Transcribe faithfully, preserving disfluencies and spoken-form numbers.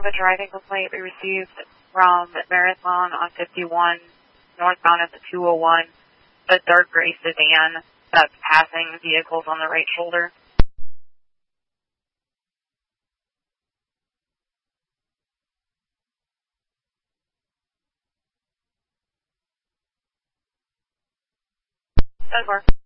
of a driving complaint we received from Marathon on fifty-one, northbound at the two oh one, a dark gray sedan that's passing vehicles on the right shoulder. That's far.